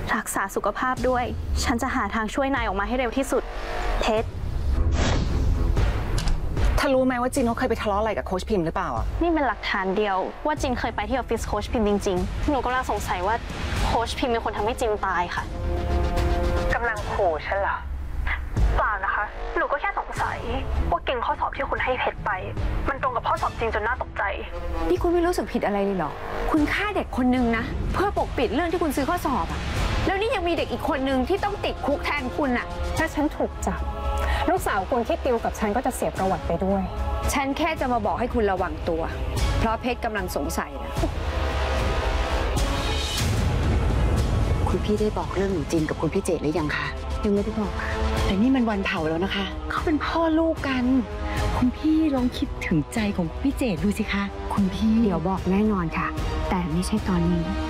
รักษาสุขภาพด้วยฉันจะหาทางช่วยนายออกมาให้เร็วที่สุดเพชรเธอรู้ไหมว่าจินเขาเคยไปทะเลาะอะไรกับโค้ชพิมพ์หรือเปล่าอ่ะนี่เป็นหลักฐานเดียวว่าจินเคยไปที่ออฟฟิศโค้ชพิมพ์จริงๆหนูกำลังสงสัยว่าโค้ชพิมพ์เป็นคนทำให้จินตายค่ะกำลังขู่ฉันเหรอเปล่านะคะหนูก็แค่สงสัยว่าเก่งข้อสอบที่คุณให้เพชรไปมันตรงกับข้อสอบจริงจนน่าตกใจนี่คุณไม่รู้สึกผิดอะไรเลยเหรอคุณฆ่าเด็กคนนึงนะเพื่อปกปิดเรื่องที่คุณซื้อข้อสอบอะแล้วนี่ยังมีเด็กอีกคนนึงที่ต้องติดคุกแทนคุณอะถ้าฉันถูกจับลูกสาวคุณที่ติวกับฉันก็จะเสียประวัติไปด้วยฉันแค่จะมาบอกให้คุณระวังตัวเพราะเพชรกำลังสงสัยนะคุณพี่ได้บอกเรื่องหนูจินกับคุณพี่เจตหรือยังคะยังไม่ได้บอกค่ะแต่นี่มันวันเผาแล้วนะคะเขาเป็นพ่อลูกกันคุณพี่ลองคิดถึงใจของพี่เจตดูสิคะคุณพี่เดี๋ยวบอกแน่นอนค่ะแต่ไม่ใช่ตอนนี้